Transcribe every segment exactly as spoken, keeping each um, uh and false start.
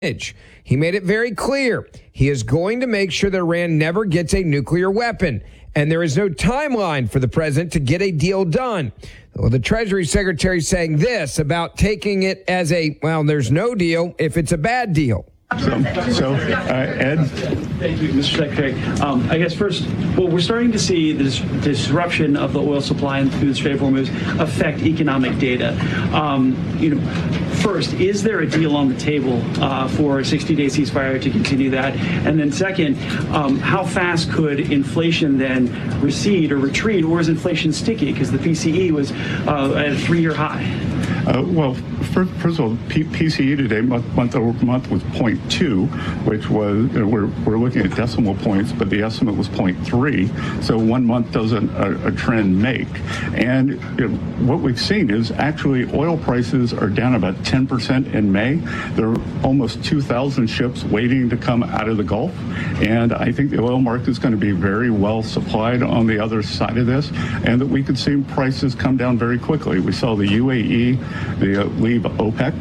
He made it very clear he is going to make sure that Iran never gets a nuclear weapon, and there is no timeline for the president to get a deal done. Well, the Treasury Secretary saying this about taking it as a, well, there's no deal if it's a bad deal. So, so uh, Ed? Thank you, Mister Secretary. Um, I guess first, well, we're starting to see this disruption of the oil supply through the Strait of Hormuz affect economic data. Um, you know, first, is there a deal on the table uh, for a sixty-day ceasefire to continue that? And then second, um, how fast could inflation then recede or retreat, or is inflation sticky? Because the P C E was uh, at a three-year high. Uh, well, first, first of all, P- PCE today, month, month over month, was zero point two, which was, you know, we're, we're looking at decimal points, but the estimate was zero point three. So one month doesn't a, a trend make. And you know, what we've seen is actually oil prices are down about ten percent in May. There are almost two thousand ships waiting to come out of the Gulf. And I think the oil market is going to be very well supplied on the other side of this, and that we could see prices come down very quickly. We saw the U A E the, uh, leave OPEC.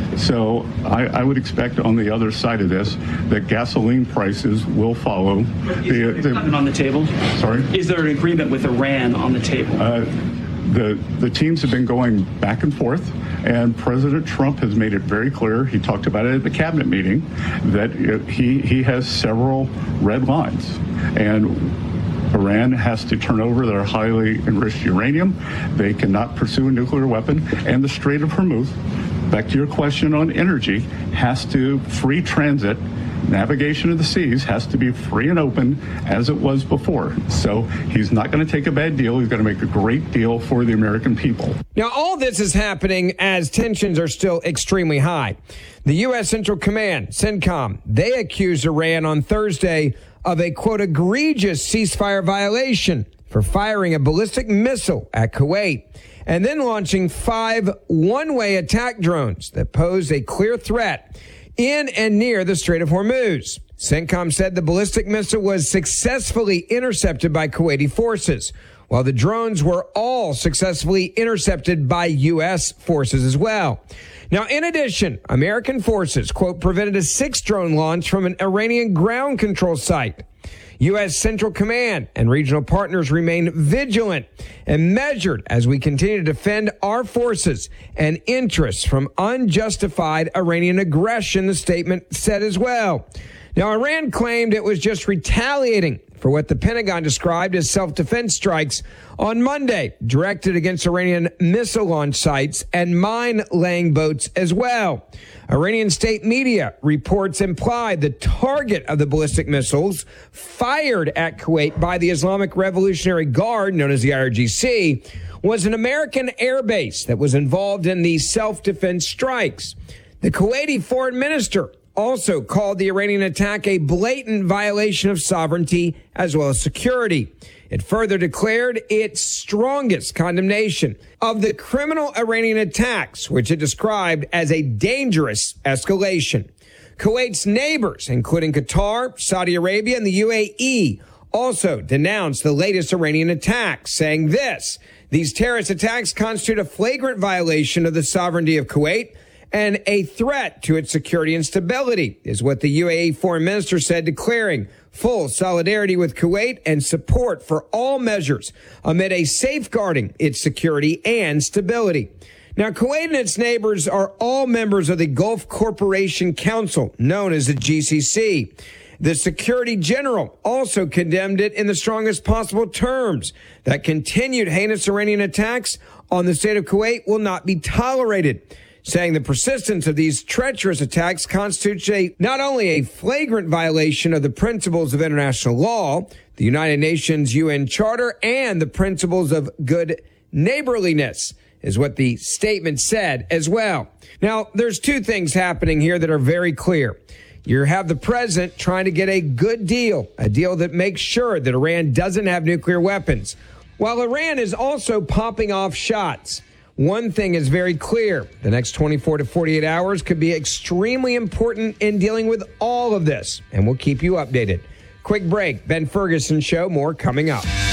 So I, I would expect on the other side of this that gasoline prices will follow. Is there an agreement on the table? Sorry? Is there an agreement with Iran on the table? Uh, the, the teams have been going back and forth, and President Trump has made it very clear, he talked about it at the cabinet meeting, that he, he has several red lines. And Iran has to turn over their highly enriched uranium. They cannot pursue a nuclear weapon. And the Strait of Hormuz, back to your question on energy, has to free transit. Navigation of the seas has to be free and open as it was before. So he's not going to take a bad deal. He's going to make a great deal for the American people. Now, all this is happening as tensions are still extremely high. The U S. Central Command, CENTCOM, they accused Iran on Thursday of a, quote, egregious ceasefire violation for firing a ballistic missile at Kuwait and then launching five one-way attack drones that pose a clear threat in and near the Strait of Hormuz. CENTCOM said the ballistic missile was successfully intercepted by Kuwaiti forces, while the drones were all successfully intercepted by U S forces as well. Now, in addition, American forces, quote, prevented a sixth drone launch from an Iranian ground control site. U S. Central Command and regional partners remain vigilant and measured as we continue to defend our forces and interests from unjustified Iranian aggression, the statement said as well. Now, Iran claimed it was just retaliating for what the Pentagon described as self-defense strikes on Monday, directed against Iranian missile launch sites and mine-laying boats as well. Iranian state media reports implied the target of the ballistic missiles fired at Kuwait by the Islamic Revolutionary Guard, known as the I R G C, was an American air base that was involved in the self-defense strikes. The Kuwaiti foreign minister also called the Iranian attack a blatant violation of sovereignty as well as security. It further declared its strongest condemnation of the criminal Iranian attacks, which it described as a dangerous escalation. Kuwait's neighbors, including Qatar, Saudi Arabia, and the U A E, also denounced the latest Iranian attacks, saying this: these terrorist attacks constitute a flagrant violation of the sovereignty of Kuwait and a threat to its security and stability, is what the U A E foreign minister said, declaring full solidarity with Kuwait and support for all measures amid a safeguarding its security and stability. Now, Kuwait and its neighbors are all members of the Gulf Cooperation Council, known as the G C C. The Secretary General also condemned it in the strongest possible terms. That continued heinous Iranian attacks on the state of Kuwait will not be tolerated, saying the persistence of these treacherous attacks constitutes a, not only a flagrant violation of the principles of international law, the United Nations U N Charter, and the principles of good neighborliness, is what the statement said as well. Now, there's two things happening here that are very clear. You have the president trying to get a good deal, a deal that makes sure that Iran doesn't have nuclear weapons, while Iran is also popping off shots. One thing is very clear. The next twenty-four to forty-eight hours could be extremely important in dealing with all of this, and we'll keep you updated. Quick break. Ben Ferguson Show. More coming up.